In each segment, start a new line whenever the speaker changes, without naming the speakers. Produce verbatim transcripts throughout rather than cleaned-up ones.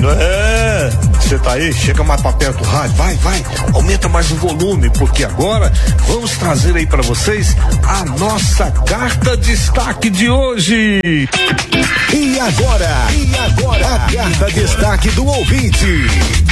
menino, é, você tá aí, chega mais pra perto do rádio, vai, vai, aumenta mais o volume, porque agora vamos trazer aí pra vocês a nossa carta destaque de hoje.
E agora, e agora, a carta destaque do ouvinte.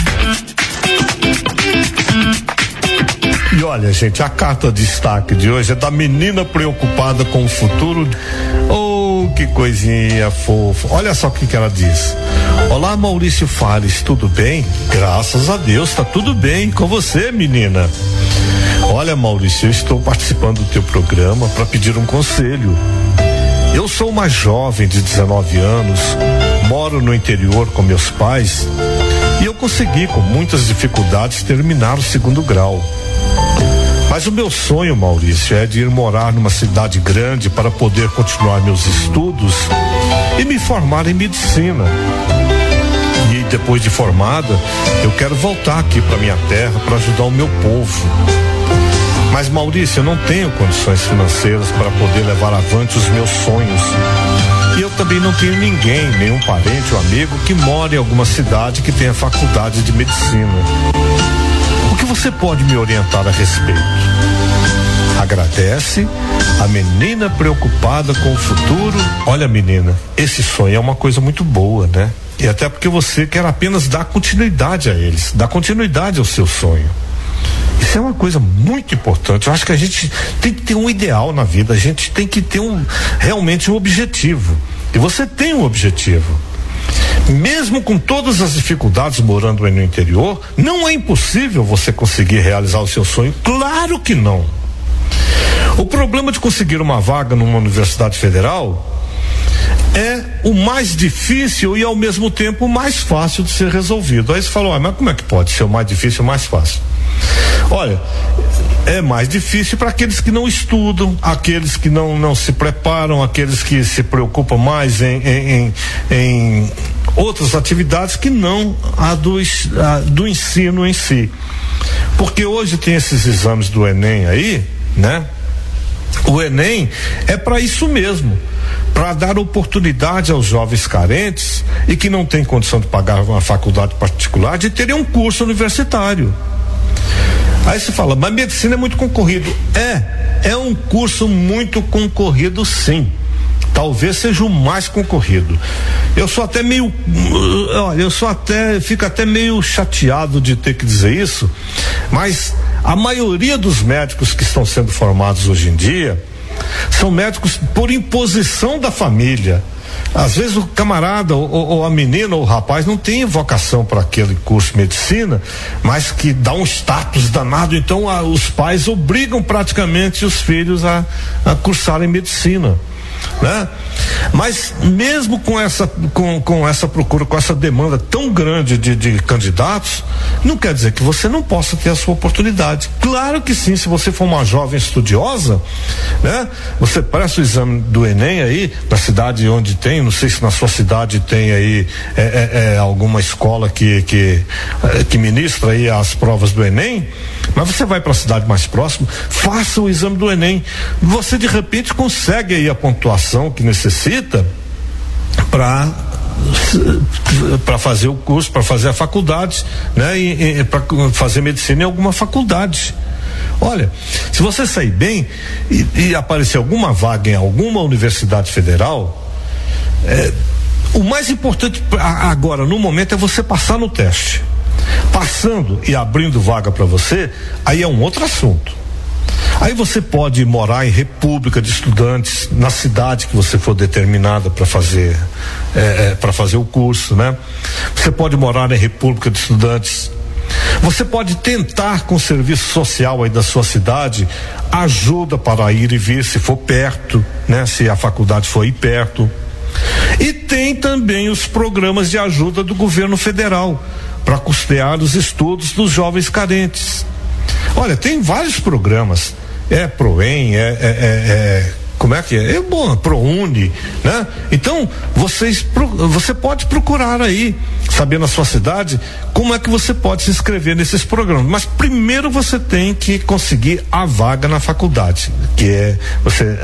E olha, gente, a carta destaque de hoje é da menina preocupada com o futuro. Oh, que coisinha fofa. Olha só o que que ela diz. Olá, Maurício Fares, tudo bem? Graças a Deus, tá tudo bem com você, menina. Olha, Maurício, eu estou participando do teu programa para pedir um conselho. Eu sou uma jovem de dezenove anos, moro no interior com meus pais e eu consegui, com muitas dificuldades, terminar o segundo grau. Mas o meu sonho, Maurício, é de ir morar numa cidade grande para poder continuar meus estudos e me formar em medicina. E depois de formada, eu quero voltar aqui para minha terra para ajudar o meu povo. Mas, Maurício, eu não tenho condições financeiras para poder levar avante os meus sonhos. E eu também não tenho ninguém, nenhum parente ou amigo que mora em alguma cidade que tenha faculdade de medicina. O que você pode me orientar a respeito? Agradece a menina preocupada com o futuro. Olha, menina, esse sonho é uma coisa muito boa, né? E até porque você quer apenas dar continuidade a eles, dar continuidade ao seu sonho. Isso é uma coisa muito importante. Eu acho que a gente tem que ter um ideal na vida, a gente tem que ter um, realmente um objetivo. E você tem um objetivo. Mesmo com todas as dificuldades morando aí no interior, não é impossível você conseguir realizar o seu sonho. Claro que não. O problema de conseguir uma vaga numa universidade federal é o mais difícil e ao mesmo tempo o mais fácil de ser resolvido. Aí você fala, ah, mas como é que pode ser o mais difícil e o mais fácil? Olha, é mais difícil para aqueles que não estudam, aqueles que não, não se preparam, aqueles que se preocupam mais em, em, em, em outras atividades que não a do, a do ensino em si. Porque hoje tem esses exames do Enem aí, né? O Enem é para isso mesmo, para dar oportunidade aos jovens carentes e que não têm condição de pagar uma faculdade particular de terem um curso universitário. Aí você fala, mas medicina é muito concorrido. É, é um curso muito concorrido, sim. Talvez seja o mais concorrido. Eu sou até meio, olha, eu sou até, fico até meio chateado de ter que dizer isso, mas a maioria dos médicos que estão sendo formados hoje em dia são médicos por imposição da família. Às vezes o camarada ou, ou a menina ou o rapaz não tem vocação para aquele curso de medicina, mas que dá um status danado, então a, os pais obrigam praticamente os filhos a, a cursarem medicina, né? Mas mesmo com essa com, com essa procura, com essa demanda tão grande de, de candidatos, não quer dizer que você não possa ter a sua oportunidade. Claro que sim, se você for uma jovem estudiosa, né? Você presta o exame do Enem aí na cidade onde tem, não sei se na sua cidade tem aí é, é, é, alguma escola que que, é, que ministra aí as provas do Enem, mas você vai para a cidade mais próxima, faça o exame do Enem, você de repente consegue aí a pontuação que necessita para para fazer o curso, para fazer a faculdade, né? E, e para fazer medicina em alguma faculdade. Olha, se você sair bem e, e aparecer alguma vaga em alguma universidade federal, é, o mais importante agora no momento é você passar no teste. Passando e abrindo vaga para você, aí é um outro assunto. Aí você pode morar em república de estudantes na cidade que você for determinada para fazer é, é, para fazer o curso, né? Você pode morar em república de estudantes. Você pode tentar com o serviço social aí da sua cidade ajuda para ir e vir se for perto, né? Se a faculdade for aí perto. E tem também os programas de ajuda do governo federal para custear os estudos dos jovens carentes. Olha, tem vários programas, é Proem, é, é, é, é como é que é? É bom, ProUni, né? Então, vocês, você pode procurar aí, saber na sua cidade, como é que você pode se inscrever nesses programas. Mas primeiro você tem que conseguir a vaga na faculdade, que é você,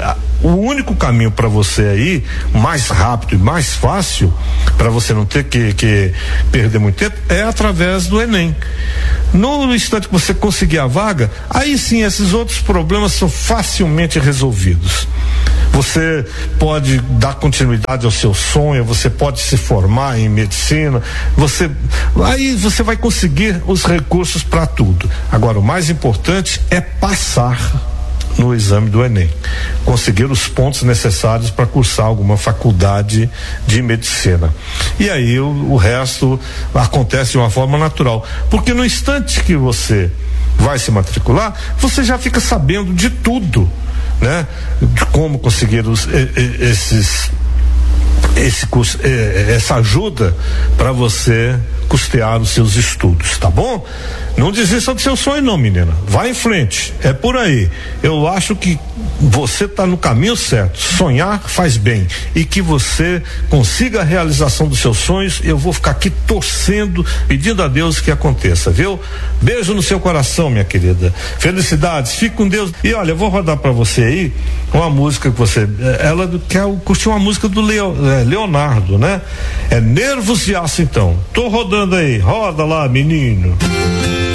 o único caminho para você aí, mais rápido e mais fácil, para você não ter que, que perder muito tempo, é através do Enem. No instante que você conseguir a vaga, aí sim esses outros problemas são facilmente resolvidos. Você pode dar continuidade ao seu sonho, você pode se formar em medicina, você aí você vai conseguir os recursos para tudo. Agora, o mais importante é passar no exame do Enem, conseguir os pontos necessários para cursar alguma faculdade de medicina. E aí o, o resto acontece de uma forma natural, porque no instante que você vai se matricular, você já fica sabendo de tudo, né? De como conseguir os, esses esse curso, essa ajuda para você custear os seus estudos, tá bom? Não desista do seu sonho não, menina, vai em frente, é por aí. Eu acho que você tá no caminho certo, sonhar faz bem, e que você consiga a realização dos seus sonhos. Eu vou ficar aqui torcendo, pedindo a Deus que aconteça, viu? Beijo no seu coração, minha querida, felicidades, fique com Deus. E olha, eu vou rodar para você aí uma música que você, ela quer curtir uma música do Leo, é, Leonardo, né? É Nervos de Aço. Então tô rodando aí, roda lá, menino.